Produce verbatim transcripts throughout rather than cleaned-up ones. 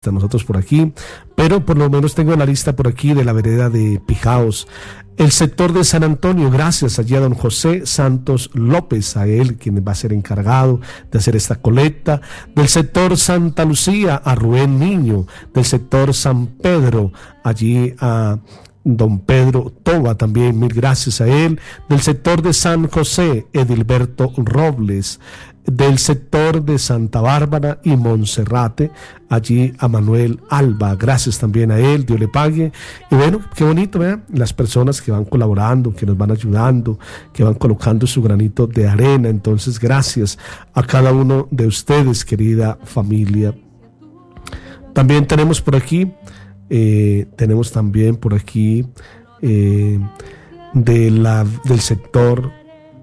nosotros por aquí, pero por lo menos tengo la lista por aquí de la vereda de Pijaos, el sector de San Antonio, gracias allí a don José Santos López, a él quien va a ser encargado de hacer esta colecta, del sector Santa Lucía a Rubén Niño, del sector San Pedro allí a don Pedro Toba, también mil gracias a él, del sector de San José Edilberto Robles, del sector de Santa Bárbara y Monserrate, allí a Manuel Alba, gracias también a él, Dios le pague. Y bueno, qué bonito, vean, las personas que van colaborando, que nos van ayudando, que van colocando su granito de arena. Entonces, gracias a cada uno de ustedes, querida familia. También tenemos por aquí, eh, tenemos también por aquí eh, de la, del sector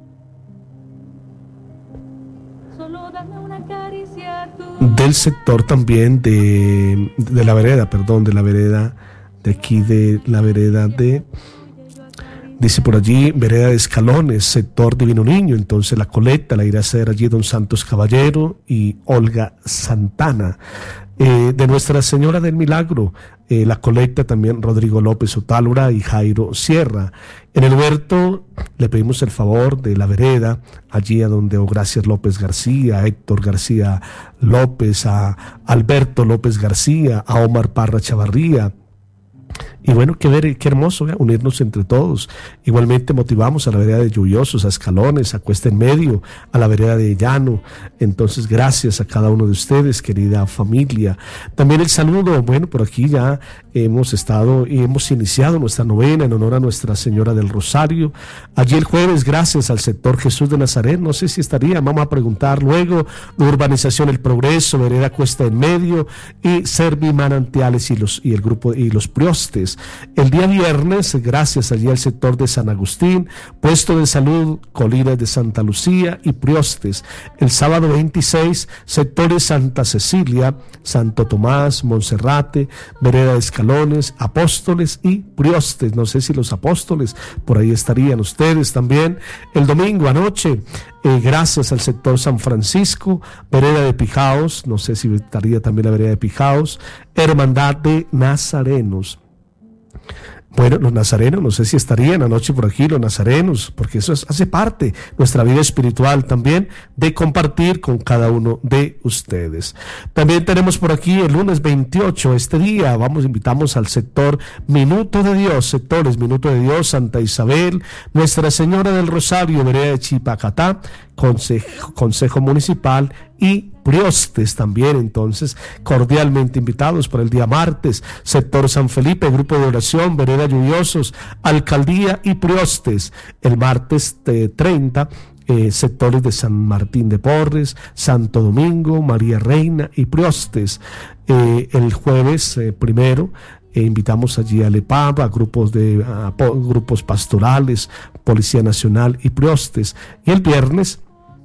del sector también de, de la vereda, perdón, de la vereda de aquí, de la vereda de, dice por allí, vereda de Escalones, sector Divino Niño. Entonces la colecta la irá a hacer allí don Santos Caballero y Olga Santana. Eh, de Nuestra Señora del Milagro, eh, la colecta también Rodrigo López Otálora y Jairo Sierra. En el huerto le pedimos el favor de la vereda, allí a donde Gracias López García, a Héctor García López, a Alberto López García, a Omar Parra Chavarría. Y bueno, qué, ver, qué hermoso, ¿eh? Unirnos entre todos. Igualmente motivamos a la vereda de Lluviosos, a Escalones, a Cuesta en Medio, a la vereda de Llano. Entonces, gracias a cada uno de ustedes, querida familia. También el saludo, bueno, por aquí ya hemos estado y hemos iniciado nuestra novena en honor a Nuestra Señora del Rosario. Allí el jueves, gracias al sector Jesús de Nazaret, no sé si estaría, vamos a preguntar luego, Urbanización El Progreso, vereda Cuesta en Medio y Servi Manantiales y, los, y el grupo y los Priostes. El día viernes, gracias allí al sector de San Agustín, Puesto de Salud, Colinas de Santa Lucía y Priostes. El sábado veintiséis, sectores Santa Cecilia, Santo Tomás, Monserrate, vereda de Escalones, Apóstoles y Priostes. No sé si los Apóstoles, por ahí estarían ustedes también. El domingo anoche, eh, gracias al sector San Francisco, vereda de Pijaos, no sé si estaría también la vereda de Pijaos, Hermandad de Nazarenos. Bueno, los nazarenos, no sé si estarían anoche por aquí los nazarenos, porque eso es, hace parte de nuestra vida espiritual también, de compartir con cada uno de ustedes. También tenemos por aquí el lunes veintiocho, este día, vamos, invitamos al sector Minuto de Dios, sectores Minuto de Dios, Santa Isabel, Nuestra Señora del Rosario, vereda de Chipacatá, Consejo, Consejo Municipal y Priostes también. Entonces, cordialmente invitados para el día martes, sector San Felipe, grupo de oración, vereda Lluviosos, Alcaldía y Priostes. El martes eh, treinta, eh, sectores de San Martín de Porres, Santo Domingo, María Reina y Priostes. Eh, el jueves eh, primero, Eh, invitamos allí a Lepab, a grupos de a, po, grupos pastorales, Policía Nacional y Priostes. Y el viernes,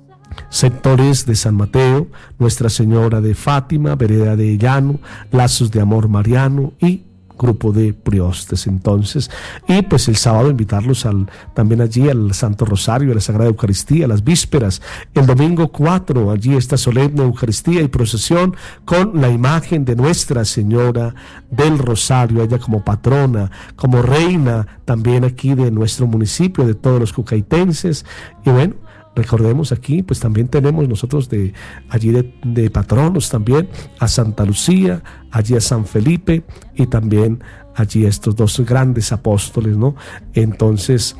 sectores de San Mateo, Nuestra Señora de Fátima, vereda de Llano, Lazos de Amor Mariano y grupo de Priostes. Entonces, y pues el sábado invitarlos al, también allí al Santo Rosario, a la Sagrada Eucaristía, a las vísperas. El domingo cuatro, allí esta solemne Eucaristía y procesión con la imagen de Nuestra Señora del Rosario, ella como patrona, como reina también aquí de nuestro municipio, de todos los cucaitenses. Y bueno, recordemos aquí, pues también tenemos nosotros de allí de, de patronos también a Santa Lucía, allí a San Felipe y también allí a estos dos grandes apóstoles, ¿no? Entonces,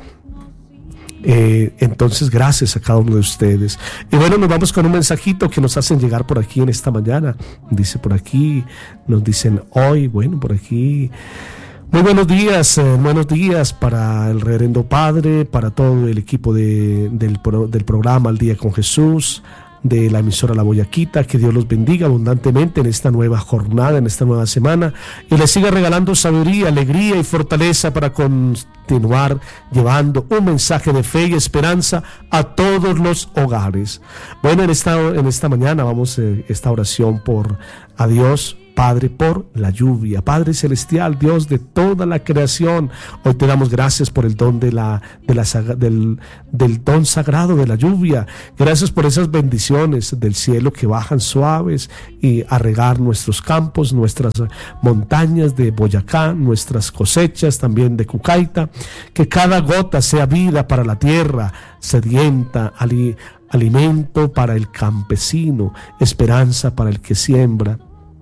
eh, entonces gracias a cada uno de ustedes. Y bueno, nos vamos con un mensajito que nos hacen llegar por aquí en esta mañana. Dice por aquí, nos dicen hoy, bueno, por aquí. Muy buenos días, eh, buenos días para el reverendo padre, para todo el equipo de, del, pro, del programa Al Día con Jesús, de la emisora La Boyaquita. Que Dios los bendiga abundantemente en esta nueva jornada, en esta nueva semana, y les siga regalando sabiduría, alegría y fortaleza para continuar llevando un mensaje de fe y esperanza a todos los hogares. Bueno, en esta, en esta mañana vamos a eh, esta oración por a Dios Padre, por la lluvia. Padre celestial, Dios de toda la creación, hoy te damos gracias por el don de la, de la, del, del don sagrado de la lluvia. Gracias por esas bendiciones del cielo que bajan suaves y a regar nuestros campos, nuestras montañas de Boyacá, nuestras cosechas también de Cucaita. Que cada gota sea vida para la tierra sedienta, ali, alimento para el campesino, esperanza para el que siembra.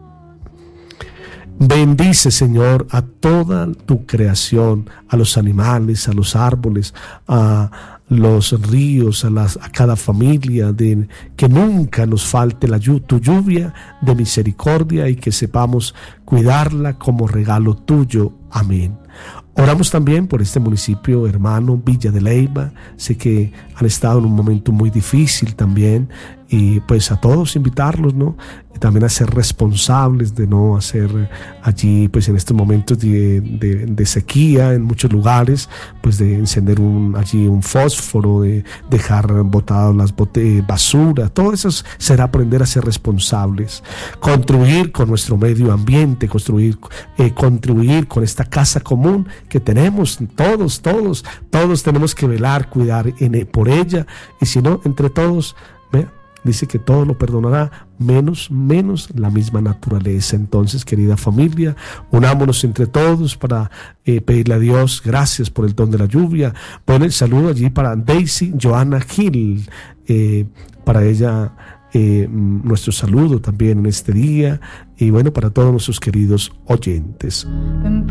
Bendice, Señor, a toda tu creación, a los animales, a los árboles, a los ríos, a, las, a cada familia, de, que nunca nos falte la, tu lluvia de misericordia y que sepamos cuidarla como regalo tuyo. Amén. Oramos también por este municipio hermano, Villa de Leyva. Sé que han estado en un momento muy difícil también, y pues a todos invitarlos, ¿no? Y también a ser responsables de no hacer allí, pues en estos momentos de, de, de sequía en muchos lugares, pues de encender un, allí un fósforo, de dejar botadas las botellas, basura. Todo eso será aprender a ser responsables, contribuir con nuestro medio ambiente, construir, eh, contribuir con esta casa común que tenemos todos, todos, todos tenemos que velar, cuidar en, por ella, y si no, entre todos, vea, dice que todo lo perdonará, menos, menos la misma naturaleza. Entonces, querida familia, unámonos entre todos para eh, pedirle a Dios gracias por el don de la lluvia. Bueno, el saludo allí para Daisy Johanna Gil, eh, para ella eh, nuestro saludo también en este día, y bueno, para todos nuestros queridos oyentes.